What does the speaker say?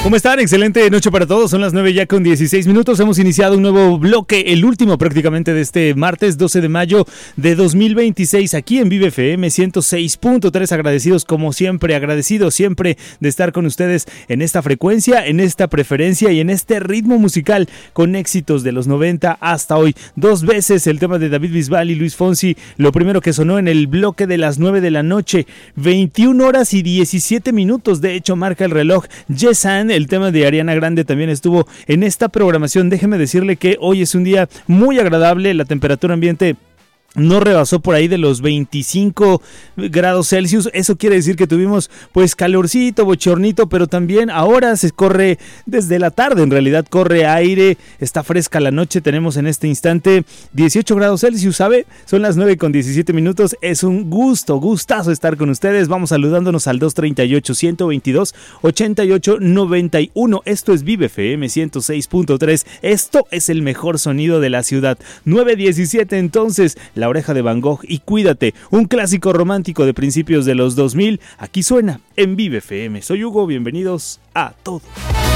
¿Cómo están? Excelente noche para todos. Son las 9 ya con 16 minutos. Hemos iniciado un nuevo bloque, el último prácticamente de este martes 12 de mayo de 2026 aquí en Vive FM 106.3. Agradecidos como siempre, agradecidos siempre de estar con ustedes en esta frecuencia, en esta preferencia y en este ritmo musical con éxitos de los 90 hasta hoy. Dos veces el tema de David Bisbal y Luis Fonsi, lo primero que sonó en el bloque de las 9 de la noche, 21 horas y 17 minutos. De hecho, marca el reloj. Yes and el tema de Ariana Grande también estuvo en esta programación. Déjeme decirle que hoy es un día muy agradable. La temperatura ambiente no rebasó por ahí de los 25 grados Celsius. Eso quiere decir que tuvimos pues calorcito, bochornito, pero también ahora se corre desde la tarde. En realidad corre aire, está fresca la noche. Tenemos en este instante 18 grados Celsius, ¿sabe? Son las 9 con 17 minutos. Es un gustazo estar con ustedes. Vamos saludándonos al 238-122-8891. Esto es Vive FM 106.3. Esto es el mejor sonido de la ciudad. 9:17 entonces. La Oreja de Van Gogh y Cuídate, un clásico romántico de principios de los 2000, aquí suena en Vive FM. Soy Hugo, bienvenidos a todos.